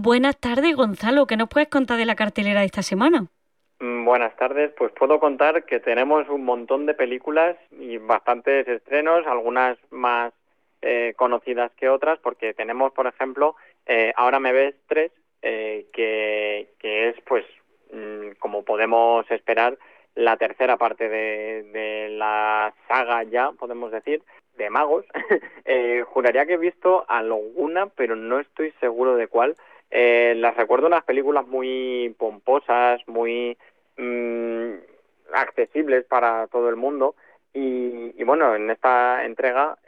Buenas tardes, Gonzalo. ¿Qué nos puedes contar de la cartelera de esta semana? Buenas tardes, pues puedo contar que tenemos un montón de películas y bastantes estrenos, algunas más conocidas que otras, porque tenemos, por ejemplo, Ahora me ves 3, que es, pues, como podemos esperar, la tercera parte de la saga ya, podemos decir, de magos. Juraría que he visto alguna, pero no estoy seguro de cuál. Las recuerdo unas películas muy pomposas, muy mmm, accesibles para todo el mundo y bueno, en esta entrega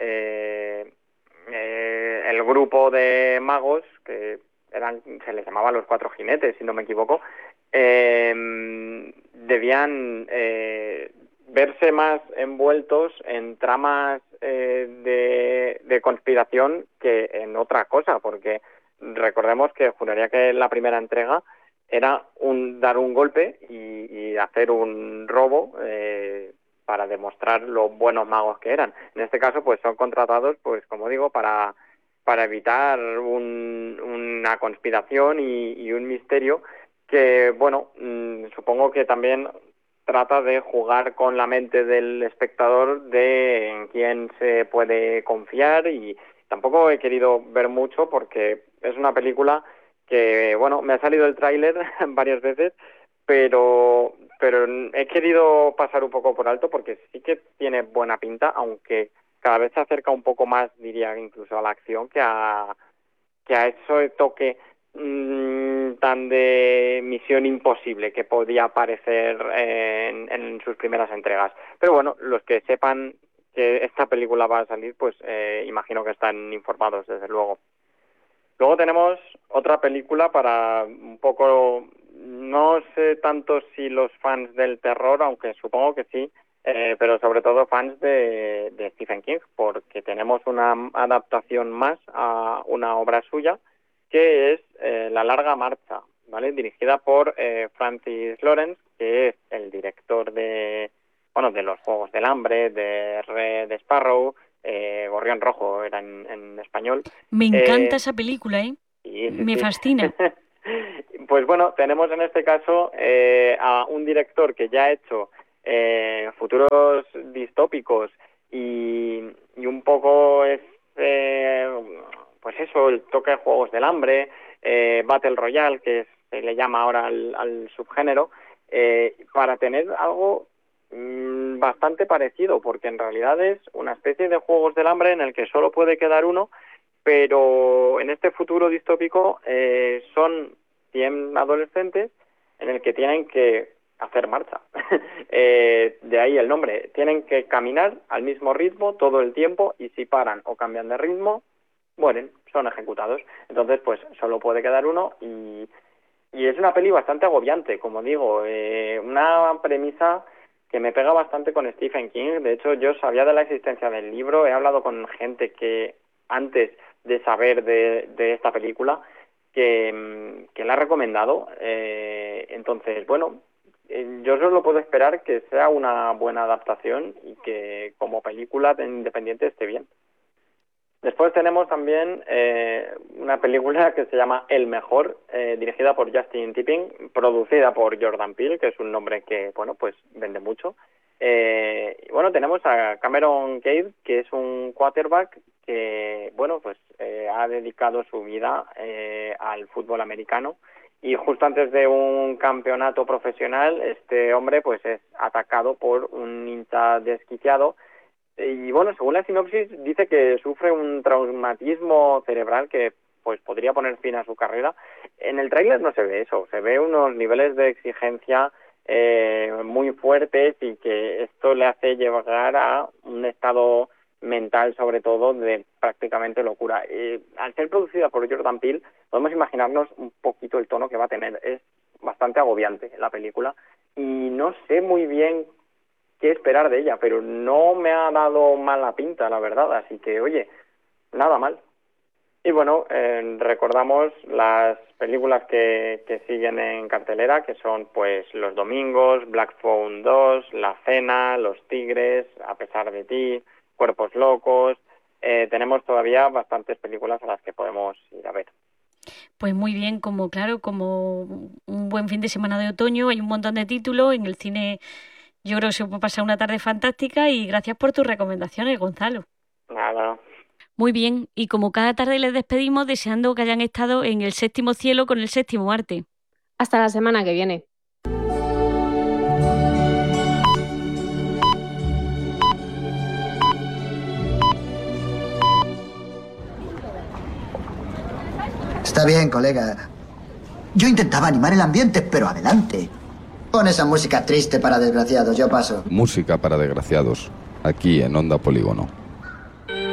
el grupo de magos que se les llamaba los Cuatro Jinetes, si no me equivoco, debían verse más envueltos en tramas de conspiración que en otra cosa, porque recordemos que juraría que la primera entrega era dar un golpe y hacer un robo para demostrar lo buenos magos que eran. En este caso, pues son contratados, pues como digo, para evitar una conspiración y un misterio que, bueno, supongo que también trata de jugar con la mente del espectador de en quién se puede confiar y tampoco he querido ver mucho porque es una película que, bueno, me ha salido el tráiler varias veces, pero he querido pasar un poco por alto porque sí que tiene buena pinta, aunque cada vez se acerca un poco más, diría, incluso a la acción que a ese toque tan de Misión Imposible que podía aparecer en sus primeras entregas. Pero bueno, los que sepan que esta película va a salir, pues imagino que están informados, desde luego. Luego tenemos otra película para un poco, no sé tanto si los fans del terror, aunque supongo que sí, pero sobre todo fans de Stephen King, porque tenemos una adaptación más a una obra suya, que es La larga marcha, ¿vale? Dirigida por Francis Lawrence, que es el director de los Juegos del Hambre, de Red Sparrow, Gorrión Rojo era en español. Me encanta Eh, esa película, ¿eh? Sí, sí, Me sí. fascina. Pues bueno, tenemos en este caso a un director que ya ha hecho futuros distópicos y un poco es, pues eso, el toque de Juegos del Hambre, Battle Royale, que se le llama ahora al subgénero, para tener algo bastante parecido, porque en realidad es una especie de Juegos del Hambre en el que solo puede quedar uno, pero en este futuro distópico son 100 adolescentes en el que tienen que hacer marcha. De ahí el nombre. Tienen que caminar al mismo ritmo todo el tiempo y si paran o cambian de ritmo, mueren, son ejecutados. Entonces, pues solo puede quedar uno y es una peli bastante agobiante, como digo. Una premisa que me pega bastante con Stephen King. De hecho, yo sabía de la existencia del libro, he hablado con gente que antes de saber de esta película que la ha recomendado. Entonces, bueno, yo solo puedo esperar que sea una buena adaptación y que como película independiente esté bien. Después tenemos también una película que se llama El Mejor, dirigida por Justin Tipping, producida por Jordan Peele, que es un nombre que, bueno, pues vende mucho. Y bueno, tenemos a Cameron Cave, que es un quarterback que, bueno, pues ha dedicado su vida al fútbol americano y justo antes de un campeonato profesional, este hombre pues es atacado por un hincha desquiciado y bueno, según la sinopsis dice que sufre un traumatismo cerebral que pues podría poner fin a su carrera. En el tráiler no se ve eso, se ve unos niveles de exigencia muy fuertes y que esto le hace llegar a un estado mental sobre todo de prácticamente locura. Al ser producida por Jordan Peele podemos imaginarnos un poquito el tono que va a tener. Es bastante agobiante la película y no sé muy bien qué esperar de ella, pero no me ha dado mala pinta, la verdad, así que, oye, nada mal. Y bueno, recordamos las películas que siguen en cartelera, que son pues Los Domingos, Black Phone 2, La Cena, Los Tigres, A pesar de ti, Cuerpos Locos. Tenemos todavía bastantes películas a las que podemos ir a ver. Pues muy bien, como claro, como un buen fin de semana de otoño, hay un montón de títulos en el cine. Yo creo que se puede pasar una tarde fantástica y gracias por tus recomendaciones, Gonzalo. Nada. Muy bien, y como cada tarde les despedimos deseando que hayan estado en el séptimo cielo con el séptimo arte. Hasta la semana que viene. Está bien, colega. Yo intentaba animar el ambiente, pero adelante. Pon esa música triste para desgraciados, yo paso. Música para desgraciados, aquí en Onda Polígono.